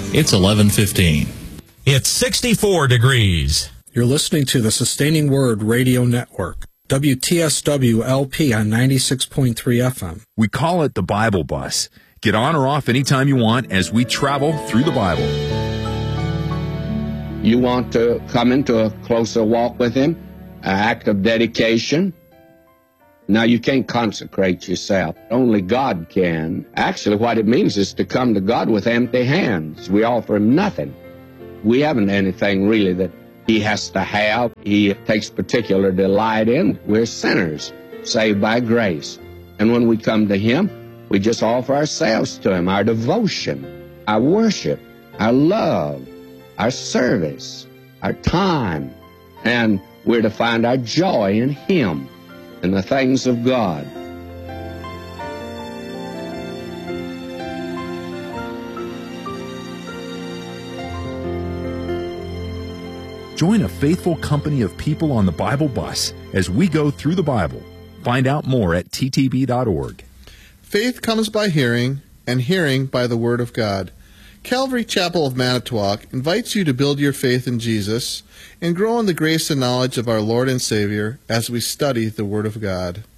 It's 11:15. It's 64 degrees. You're listening to the Sustaining Word Radio Network, WTSW-LP on 96.3 FM. We call it the Bible Bus. Get on or off anytime you want as we travel through the Bible. You want to come into a closer walk with Him, an act of dedication. Now, you can't consecrate yourself. Only God can. Actually, what it means is to come to God with empty hands. We offer Him nothing. We haven't anything really that He has to have. He takes particular delight in. We're sinners, saved by grace. And when we come to Him, we just offer ourselves to Him, our devotion, our worship, our love, our service, our time. And we're to find our joy in Him and the things of God. Join a faithful company of people on the Bible Bus as we go through the Bible. Find out more at ttb.org. Faith comes by hearing, and hearing by the Word of God. Calvary Chapel of Manitowoc invites you to build your faith in Jesus and grow in the grace and knowledge of our Lord and Savior as we study the Word of God.